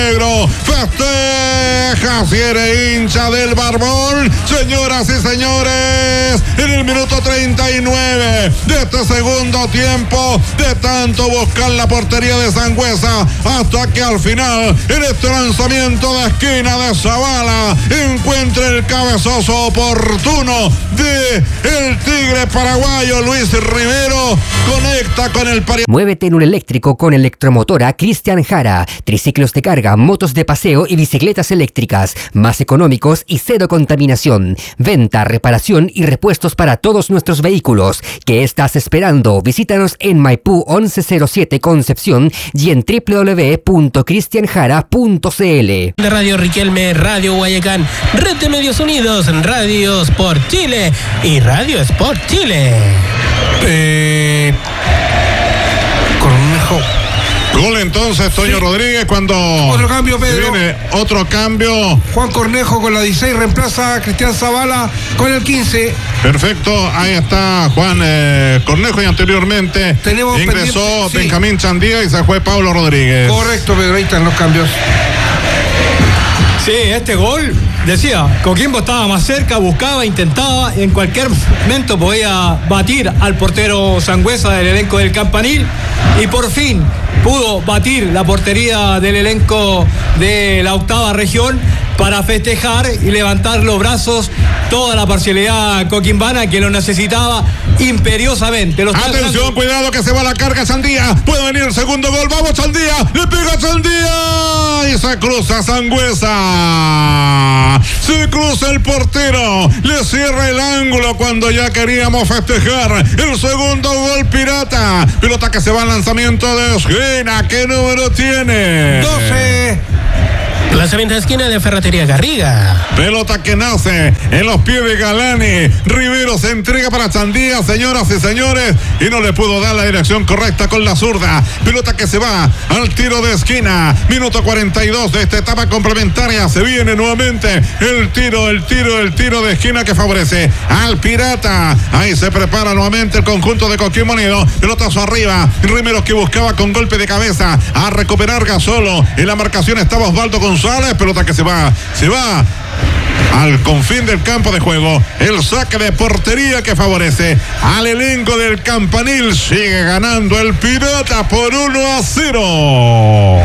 negro, festeja si eres hincha del Barbón. Señoras y señores, en el minuto 39 de este segundo tiempo, de tanto buscar la portería de Sangüesa, hasta que al final, en este lanzamiento de esquina de Zavala, encuentra el cabezazo oportuno de el tigre paraguayo Luis Rivero, conecta con el Muévete en un eléctrico con Electromotora Cristian Jara. Triciclos de carga, motos de paseo y bicicletas eléctricas, más económicos y cero contaminación. Venta, reparación y repuestos para todos nuestros vehículos. ¿Qué estás esperando? Visítanos en Maipú 1107 Concepción y en www.cristianjara.cl. De Radio Riquelme, Radio Guayacán, Red de Medios Unidos, Radio Sport Chile y Radio Sport Chile. Cornejo. Gol entonces, Toño Rodríguez, cuando otro cambio, Pedro. Viene otro cambio. Juan Cornejo con la 16 reemplaza a Cristian Zavala con el 15. Perfecto, ahí está Juan Cornejo, y anteriormente ingresó Benjamín Chandía y se fue Pablo Rodríguez. Correcto, Pedro, ahí están los cambios. Sí, este gol, decía, Coquimbo estaba más cerca, buscaba, intentaba, en cualquier momento podía batir al portero Sangüesa del elenco del Campanil, y por fin pudo batir la portería del elenco de la octava región para festejar y levantar los brazos toda la parcialidad coquimbana que lo necesitaba imperiosamente. Atención, cuidado que se va la carga Chandía, puede venir el segundo gol, vamos Chandía, le pega Chandía y se cruza Sangüesa, se cruza el portero, le cierra el ángulo cuando ya queríamos festejar el segundo gol pirata. Pelota que se va al lanzamiento de esquina. ¿Qué número tiene? 12. Lanzamiento de esquina de Ferretería Garriga. Pelota que nace en los pies de Galani. Rivero se entrega para Chandía, señoras y señores, y no le pudo dar la dirección correcta con la zurda. Pelota que se va al tiro de esquina. Minuto 42 de esta etapa complementaria. Se viene nuevamente el tiro de esquina que favorece al Pirata. Ahí se prepara nuevamente el conjunto de Coquimbo Unido. Pelotazo arriba. Rivero que buscaba con golpe de cabeza a recuperar Gasolo. En la marcación estaba Osvaldo González. Pelota que se va al confín del campo de juego. El saque de portería que favorece al elenco del Campanil. Sigue ganando el Pirata por 1-0.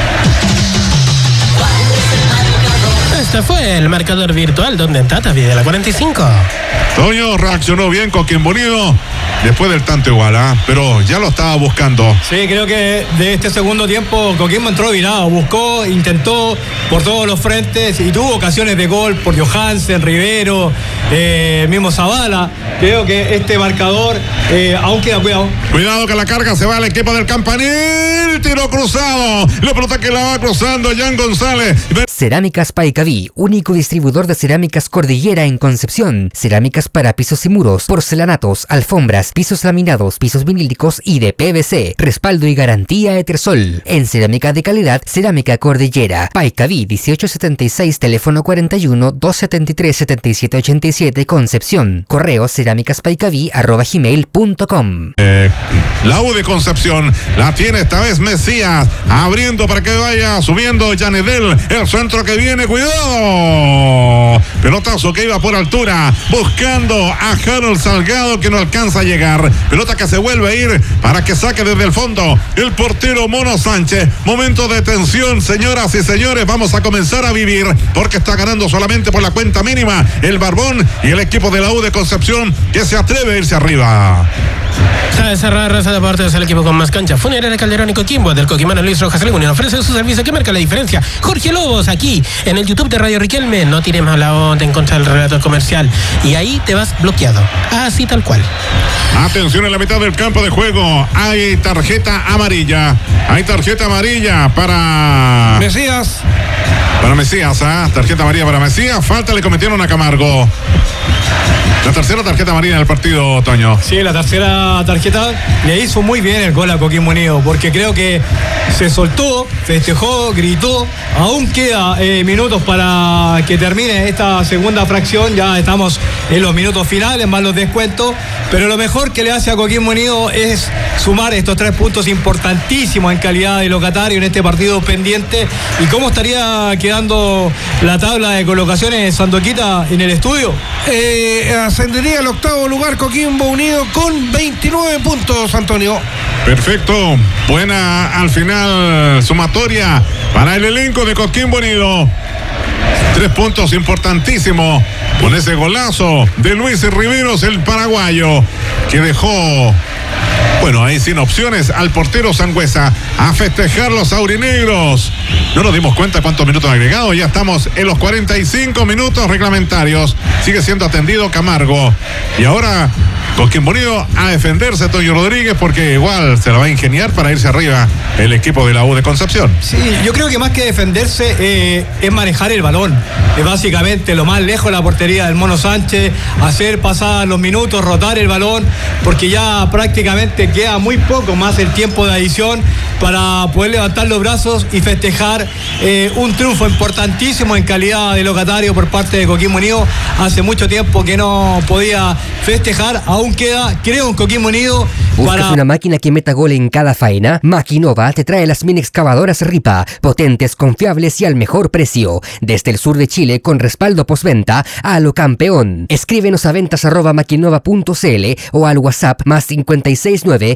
Este fue el marcador virtual donde Tata vive la 45. Toño reaccionó bien Coquimbo Unido después del tanto igual, pero ya lo estaba buscando. Sí, creo que de este segundo tiempo Coquimbo entró virado, buscó, intentó por todos los frentes y tuvo ocasiones de gol por Johansen, Rivero, mismo Zavala. Creo que este marcador aún queda cuidado. Cuidado que la carga se va al equipo del Campanil. Tiro cruzado. La pelota que la va cruzando Jan González. Cerámicas Paicaví, único distribuidor de cerámicas Cordillera en Concepción. Cerámicas para pisos y muros, porcelanatos, alfombras, pisos laminados, pisos vinílicos y de PVC. Respaldo y garantía Etersol. En cerámica de calidad, Cerámica Cordillera. Paicaví 1876, teléfono 41-273-7787, Concepción. Correo cerámicaspaicaví@gmail.com. La U de Concepción la tiene esta vez Mesías, abriendo para que vaya subiendo Yanedel. El centro que viene, cuidado. Pelotazo que iba por altura, buscando a Harold Salgado que no alcanza a llegar. Pelota que se vuelve a ir para que saque desde el fondo el portero Mono Sánchez. Momento de tensión, señoras y señores. Vamos a comenzar a vivir porque está ganando solamente por la cuenta mínima el Barbón y el equipo de la U de Concepción que se atreve a irse arriba. Sabe cerrar Raza Deportes, el equipo con más cancha. Funeraria Calderón y Coquimbo, del coquimano Luis Rojas Leguni. Ofrece su servicio que marca la diferencia. Jorge Lobos, aquí en el YouTube de Radio Riquelme. No tires más la onda en contra del relato comercial. Y ahí te vas bloqueado. Así tal cual. Atención en la mitad del campo de juego. Hay tarjeta amarilla. Hay tarjeta amarilla para Mesías. Para Mesías, tarjeta amarilla para Mesías. Falta le cometieron a Camargo. La tercera tarjeta amarilla del partido, Toño. Sí, la tercera tarjeta le hizo muy bien el gol a Coquimbo Unido, porque creo que se soltó, festejó, gritó. Aún queda minutos para que termine esta segunda fracción. Ya estamos en los minutos finales, más los descuentos. Pero lo mejor que le hace a Coquimbo Unido es sumar estos 3 puntos importantísimos en calidad de locatario en este partido pendiente. ¿Y cómo estaría quedando la tabla de colocaciones, Sandoquita, en el estudio? Ascendería al 8º lugar Coquimbo Unido con 29 puntos, Antonio. Perfecto, buena al final sumatoria para el elenco de Coquimbo Unido. 3 puntos importantísimos con ese golazo de Luis Riveros, el paraguayo, que dejó, bueno, ahí sin opciones al portero Sangüesa a festejar los aurinegros. No nos dimos cuenta cuántos minutos agregados, ya estamos en los 45 minutos reglamentarios. Sigue siendo atendido Camargo. Y ahora Coquimbo Unido a defenderse, Toño Rodríguez, porque igual se la va a ingeniar para irse arriba el equipo de la U de Concepción. Sí, yo creo que más que defenderse es manejar el balón. Es básicamente lo más lejos de la portería del Mono Sánchez, hacer pasar los minutos, rotar el balón, porque ya prácticamente queda muy poco más el tiempo de adición para poder levantar los brazos y festejar un triunfo importantísimo en calidad de locatario por parte de Coquimbo Unido. Hace mucho tiempo que no podía festejar. Aún queda, creo, en Coquimbo Unido. ¿Buscas una máquina que meta gol en cada faena? Maquinova te trae las mini excavadoras Ripa, potentes, confiables y al mejor precio. Desde el sur de Chile, con respaldo postventa a lo campeón. Escríbenos a ventas@maquinova.cl o al WhatsApp más 569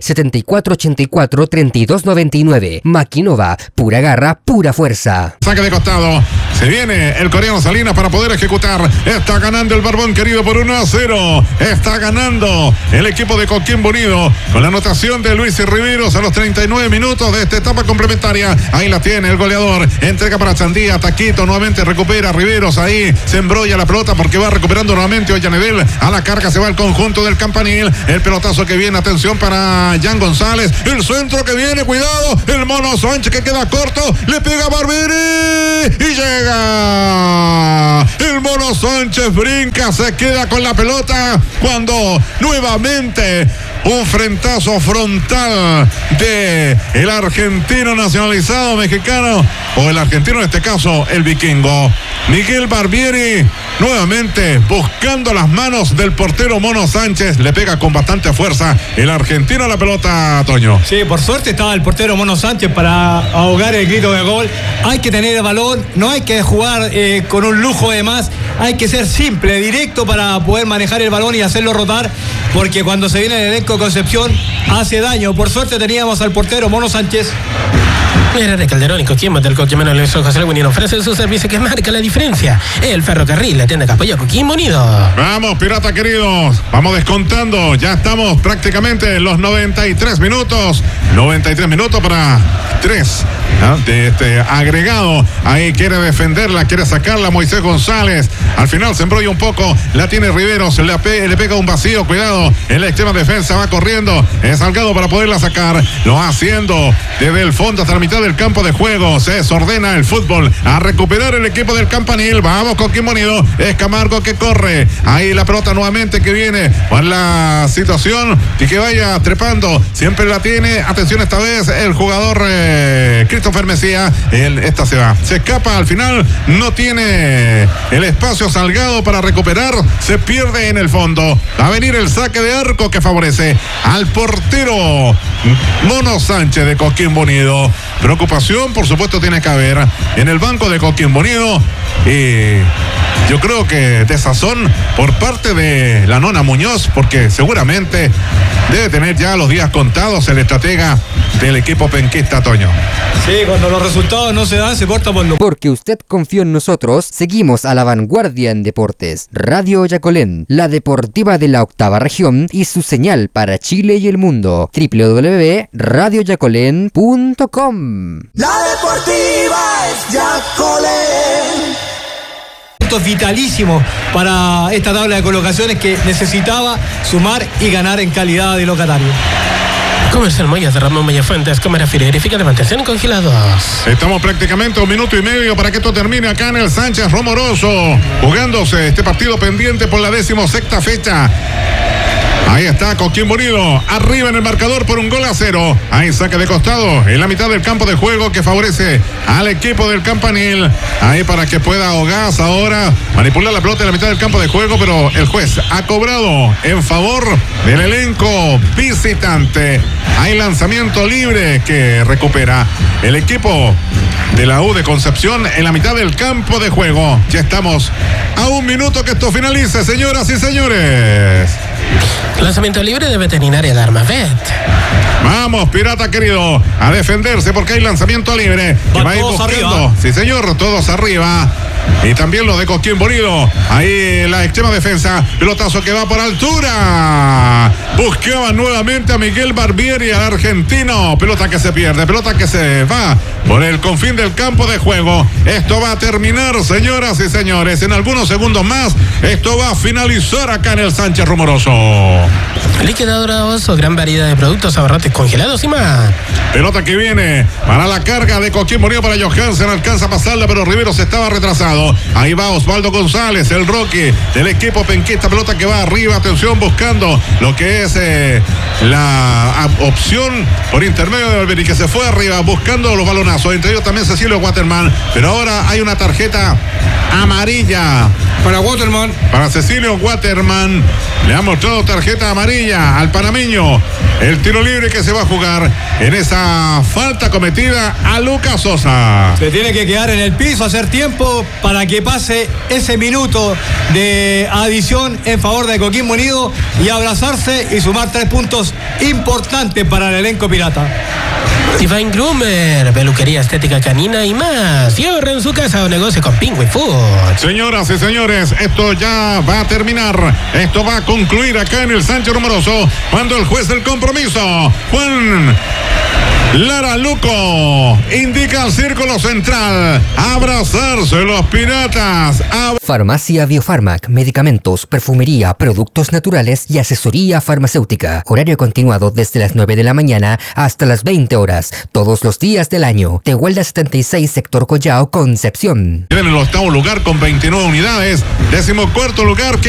7484 3299. Maquinova, pura garra, pura fuerza. Saque de costado, se viene el coreano Salinas para poder ejecutar. Está ganando el Barbón querido por 1-0. Está ganando el equipo de Coquimbo Unido con la anotación de Luis Riveros a los 39 minutos de esta etapa complementaria. Ahí la tiene el goleador, entrega para Chandía, Taquito nuevamente recupera Riveros, ahí se embrolla la pelota porque va recuperando nuevamente Ollanedel. A la carga se va el conjunto del Campanil, el pelotazo que viene, atención para Jan González, el centro que viene, cuidado, el Mono Sánchez que queda corto, le pega Barbieri y llega el Mono Sánchez, brinca, se queda con la pelota cuando nuevamente un frentazo frontal de el argentino nacionalizado mexicano, o el argentino en este caso, el vikingo Miguel Barbieri, nuevamente buscando las manos del portero Mono Sánchez, le pega con bastante fuerza el argentino a la pelota, Toño. Sí, por suerte estaba el portero Mono Sánchez para ahogar el grito de gol. Hay que tener el balón, no hay que jugar con un lujo de más, hay que ser simple, directo para poder manejar el balón y hacerlo rotar, porque cuando se viene el elenco de Concepción hace daño. Por suerte teníamos al portero Mono Sánchez. Mira de Calderón y Coquimbo del Coquimano Luis José Leguinino ofrece su servicio que marca la diferencia. El ferrocarril, la tienda que apoya a Coquimbo Unido. Vamos, pirata queridos, vamos descontando, ya estamos prácticamente en los 93 minutos. 93 minutos para 3 de este agregado. Ahí quiere defenderla, quiere sacarla Moisés González. Al final se embrolla un poco, la tiene Riveros, le pega un vacío, cuidado, en la extrema defensa va corriendo, es Salgado para poderla sacar, lo va haciendo desde el fondo hasta la mitad del campo de juego. Se desordena el fútbol, a recuperar el equipo del Campanil. Vamos, Coquimbo Unido, es Camargo que corre, ahí la pelota nuevamente que viene con la situación y que vaya trepando, siempre la tiene, atención esta vez el jugador Christopher Mesía, esta se escapa al final, no tiene el espacio Salgado para recuperar, se pierde en el fondo, va a venir el saque de arco que favorece al portero Mono Sánchez de Coquimbo Unido. Preocupación, por supuesto, tiene que haber en el banco de Coquimbo Unido, y yo creo que desazón por parte de la Nona Muñoz, porque seguramente debe tener ya los días contados el estratega del equipo penquista, Toño. Sí, cuando los resultados no se dan, se corta por lo... Porque usted confió en nosotros, seguimos a la vanguardia en deportes. Radio Yacolén, la deportiva de la octava región y su señal para Chile y el mundo. www.radioyacolén.com. La deportiva es Yacolén. Puntos vitalísimos para esta tabla de colocaciones que necesitaba sumar y ganar en calidad de locatario. Comercial Moya de Ramón Mellafuentes, cámara frigorífica de mantención congelados. Estamos prácticamente 1 minuto y medio para que esto termine acá en el Sánchez Romoroso, jugándose este partido pendiente por la 16ª fecha. Ahí está Coquimbo Unido, arriba en el marcador por 1-0. Ahí saque de costado en la mitad del campo de juego que favorece al equipo del Campanil. Ahí para que pueda Ogaz ahora manipular la pelota en la mitad del campo de juego, pero el juez ha cobrado en favor del elenco visitante. Hay lanzamiento libre que recupera el equipo de la U de Concepción en la mitad del campo de juego. Ya estamos a 1 minuto que esto finalice, señoras y señores. Lanzamiento libre de Veterinaria de Armavet. Vamos, Pirata querido, a defenderse porque hay lanzamiento libre. Que va a ir buscando. Arriba. Sí, señor, todos arriba. Y también los de Coquimbo Unido. Ahí la extrema defensa. Pelotazo que va por altura. Buscaba nuevamente a Miguel Barbieri, al argentino. Pelota que se pierde, pelota que se va por el confín del campo de juego. Esto va a terminar, señoras y señores. En algunos segundos más, esto va a finalizar acá en el Sánchez Rumoroso. Liquidadoras o gran variedad de productos, abarrotes congelados y más. Pelota que viene para la carga de Coquimbo Unido para Johansen. Alcanza a pasarla, pero Riveros estaba retrasado. Ahí va Osvaldo González, el Rocky del equipo penquista. Pelota que va arriba, atención, buscando lo que es la opción por intermedio de Barbieri, que se fue arriba buscando los balonazos. Entre ellos también Cecilio Waterman. Pero ahora hay una tarjeta amarilla para Waterman. Para Cecilio Waterman. Le ha mostrado tarjeta amarilla al panameño. El tiro libre que se va a jugar en esa falta cometida a Lucas Sosa. Se tiene que quedar en el piso, hacer tiempo para que pase ese minuto de adición en favor de Coquimbo Unido y abrazarse y sumar 3 puntos importantes para el elenco pirata. Divine Groomer, peluquería estética canina y más. Cierra en su casa o negocio con Penguin Food. Señoras y señores, esto ya va a terminar. Esto va a concluir acá en el Sánchez Rumoroso cuando el juez del compromiso, Juan Lara Luco, indica al círculo central abrazarse los piratas. Farmacia Biofarmac, medicamentos, perfumería, productos naturales y asesoría farmacéutica. Horario continuado desde las 9 de la mañana hasta las 20 horas, todos los días del año. Tehuelda 76, sector Collao, Concepción. En el 8º lugar con 29 unidades, 14º lugar que